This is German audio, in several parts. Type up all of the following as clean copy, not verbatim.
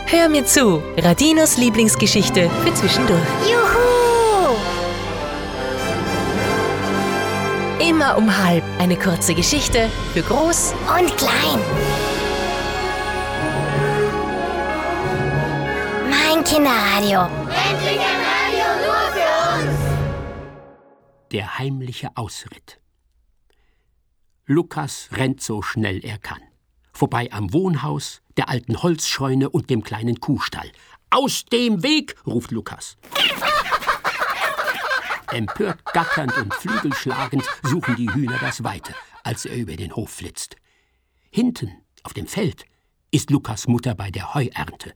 Hör mir zu, Radinos Lieblingsgeschichte für zwischendurch. Juhu! Immer um 12:30 eine kurze Geschichte für groß Und klein. Mein Kinderradio. Endlich ein Radio nur für uns! Der heimliche Ausritt. Lukas rennt so schnell er kann. Vorbei am Wohnhaus, der alten Holzscheune und dem kleinen Kuhstall. »Aus dem Weg!« ruft Lukas. Empört gackernd und flügelschlagend suchen die Hühner das Weite, als er über den Hof flitzt. Hinten, auf dem Feld, ist Lukas Mutter bei der Heuernte.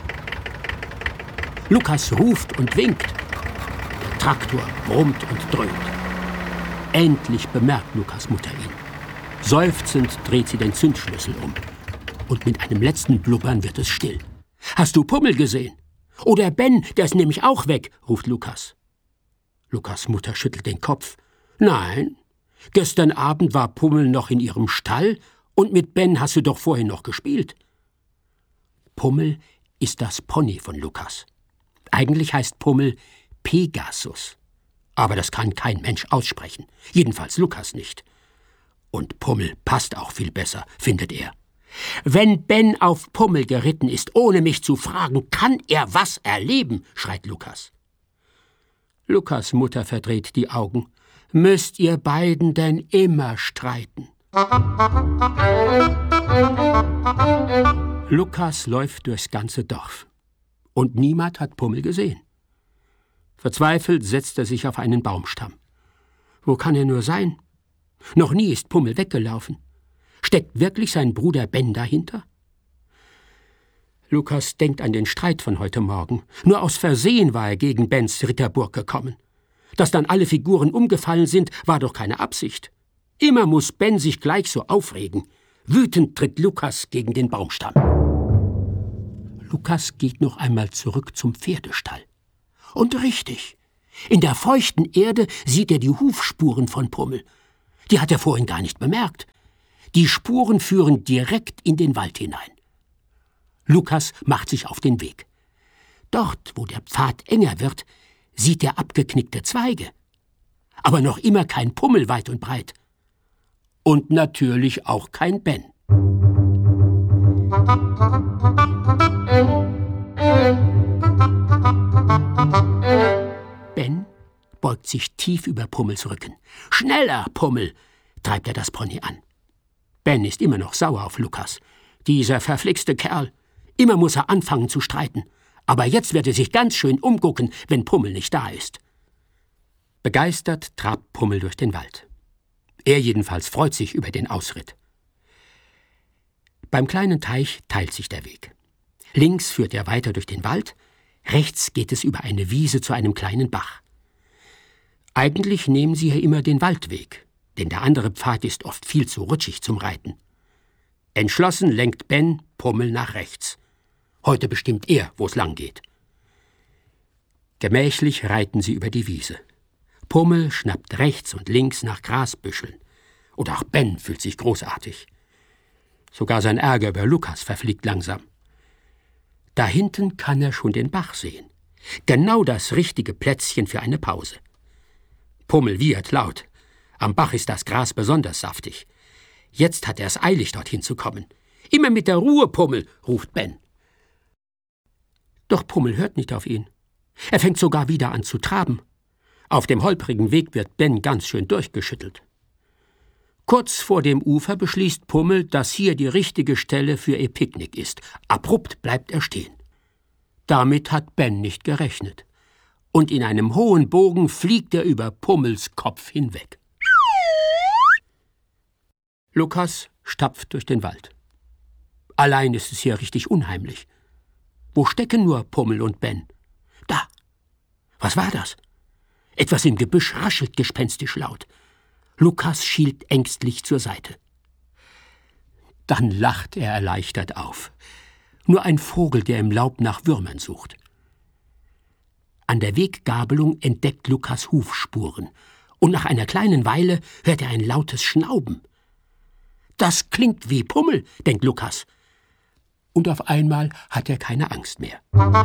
Lukas ruft und winkt. Der Traktor brummt und dröhnt. Endlich bemerkt Lukas Mutter ihn. Seufzend dreht sie den Zündschlüssel um. Und mit einem letzten Blubbern wird es still. »Hast du Pummel gesehen?« »Oder Ben, der ist nämlich auch weg«, ruft Lukas. Lukas Mutter schüttelt den Kopf. »Nein, gestern Abend war Pummel noch in ihrem Stall und mit Ben hast du doch vorhin noch gespielt.« Pummel ist das Pony von Lukas. Eigentlich heißt Pummel Pegasus. Aber das kann kein Mensch aussprechen. Jedenfalls Lukas nicht. Und Pummel passt auch viel besser, findet er. »Wenn Ben auf Pummel geritten ist, ohne mich zu fragen, kann er was erleben«, schreit Lukas. Lukas Mutter verdreht die Augen. »Müsst ihr beiden denn immer streiten?« Lukas läuft durchs ganze Dorf. Und niemand hat Pummel gesehen. Verzweifelt setzt er sich auf einen Baumstamm. Wo kann er nur sein? Noch nie ist Pummel weggelaufen. Steckt wirklich sein Bruder Ben dahinter? Lukas denkt an den Streit von heute Morgen. Nur aus Versehen war er gegen Bens Ritterburg gekommen. Dass dann alle Figuren umgefallen sind, war doch keine Absicht. Immer muss Ben sich gleich so aufregen. Wütend tritt Lukas gegen den Baumstamm. Lukas geht noch einmal zurück zum Pferdestall. Und richtig, in der feuchten Erde sieht er die Hufspuren von Pummel. Die hat er vorhin gar nicht bemerkt. Die Spuren führen direkt in den Wald hinein. Lukas macht sich auf den Weg. Dort, wo der Pfad enger wird, sieht er abgeknickte Zweige. Aber noch immer kein Pummel weit und breit. Und natürlich auch kein Ben. Ben beugt sich tief über Pummels Rücken. »Schneller, Pummel«, treibt er das Pony an. Ben ist immer noch sauer auf Lukas. Dieser verflixte Kerl. Immer muss er anfangen zu streiten. Aber jetzt wird er sich ganz schön umgucken, wenn Pummel nicht da ist. Begeistert trabt Pummel durch den Wald. Er jedenfalls freut sich über den Ausritt. Beim kleinen Teich teilt sich der Weg. Links führt er weiter durch den Wald, rechts geht es über eine Wiese zu einem kleinen Bach. Eigentlich nehmen sie hier immer den Waldweg, denn der andere Pfad ist oft viel zu rutschig zum Reiten. Entschlossen lenkt Ben Pummel nach rechts. Heute bestimmt er, wo es lang geht. Gemächlich reiten sie über die Wiese. Pummel schnappt rechts und links nach Grasbüscheln. Und auch Ben fühlt sich großartig. Sogar sein Ärger über Lukas verfliegt langsam. Da hinten kann er schon den Bach sehen. Genau das richtige Plätzchen für eine Pause. Pummel wiehert laut. Am Bach ist das Gras besonders saftig. Jetzt hat er es eilig, dorthin zu kommen. »Immer mit der Ruhe, Pummel«, ruft Ben. Doch Pummel hört nicht auf ihn. Er fängt sogar wieder an zu traben. Auf dem holprigen Weg wird Ben ganz schön durchgeschüttelt. Kurz vor dem Ufer beschließt Pummel, dass hier die richtige Stelle für ihr Picknick ist. Abrupt bleibt er stehen. Damit hat Ben nicht gerechnet. Und in einem hohen Bogen fliegt er über Pummels Kopf hinweg. Lukas stapft durch den Wald. Allein ist es hier richtig unheimlich. Wo stecken nur Pummel und Ben? Da! Was war das? Etwas im Gebüsch raschelt gespenstisch laut. Lukas schielt ängstlich zur Seite. Dann lacht er erleichtert auf. Nur ein Vogel, der im Laub nach Würmern sucht. An der Weggabelung entdeckt Lukas Hufspuren. Und nach einer kleinen Weile hört er ein lautes Schnauben. Das klingt wie Pummel, denkt Lukas. und auf einmal hat er keine Angst mehr.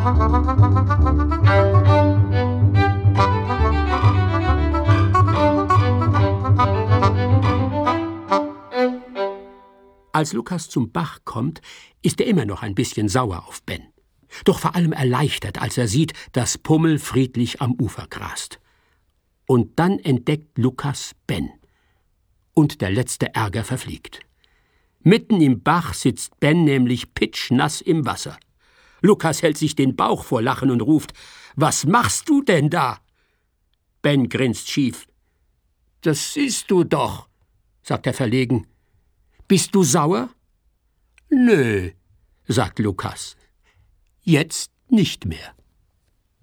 Als Lukas zum Bach kommt, ist er immer noch ein bisschen sauer auf Ben. Doch vor allem erleichtert, als er sieht, dass Pummel friedlich am Ufer grast. Und dann entdeckt Lukas Ben. Und der letzte Ärger verfliegt. Mitten im Bach sitzt Ben nämlich pitschnass im Wasser. Lukas hält sich den Bauch vor Lachen und ruft: »Was machst du denn da?« Ben grinst schief. »Das siehst du doch«, sagt er verlegen. »Bist du sauer?« »Nö«, sagt Lukas. »Jetzt nicht mehr.«